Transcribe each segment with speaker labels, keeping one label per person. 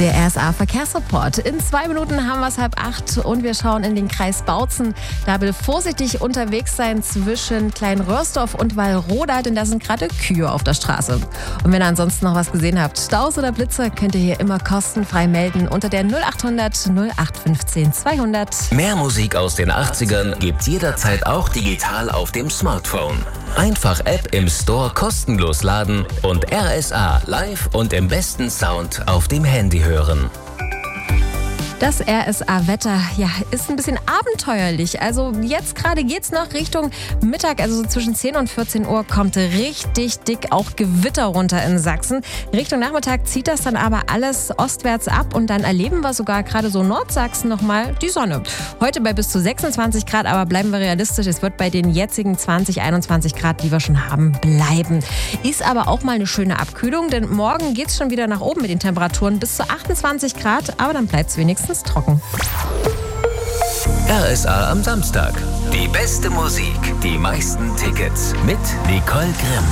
Speaker 1: Der RSA-Verkehrsreport. In 2 Minuten haben wir es 7:30 und wir schauen in den Kreis Bautzen. Da will vorsichtig unterwegs sein zwischen Kleinröhrsdorf und Wallroda, denn da sind gerade Kühe auf der Straße. Und wenn ihr ansonsten noch was gesehen habt, Staus oder Blitzer, könnt ihr hier immer kostenfrei melden unter der 0800 0815 200.
Speaker 2: Mehr Musik aus den 80ern gibt's jederzeit auch digital auf dem Smartphone. Einfach App im Store kostenlos laden und RSA live und im besten Sound auf dem Handy hören.
Speaker 1: Das RSA-Wetter, ja, ist ein bisschen abenteuerlich. Also jetzt gerade geht's noch Richtung Mittag, also so zwischen 10 und 14 Uhr kommt richtig dick auch Gewitter runter in Sachsen. Richtung Nachmittag zieht das dann aber alles ostwärts ab und dann erleben wir sogar gerade so Nordsachsen nochmal die Sonne. Heute bei bis zu 26 Grad, aber bleiben wir realistisch. Es wird bei den jetzigen 20, 21 Grad, die wir schon haben, bleiben. Ist aber auch mal eine schöne Abkühlung, denn morgen geht's schon wieder nach oben mit den Temperaturen bis zu 28 Grad, aber dann bleibt's wenigstens trocken.
Speaker 2: RSA am Samstag. Die beste Musik, die meisten Tickets mit Nicole Grimm.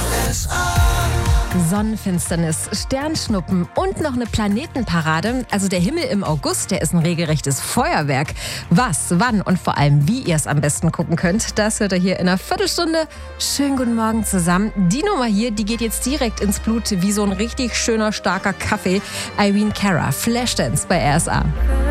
Speaker 1: Sonnenfinsternis, Sternschnuppen und noch eine Planetenparade. Also der Himmel im August, der ist ein regelrechtes Feuerwerk. Was, wann und vor allem, wie ihr es am besten gucken könnt, das hört ihr hier in einer Viertelstunde. Schönen guten Morgen zusammen. Die Nummer hier, die geht jetzt direkt ins Blut wie so ein richtig schöner, starker Kaffee. Irene Cara, Flashdance bei RSA.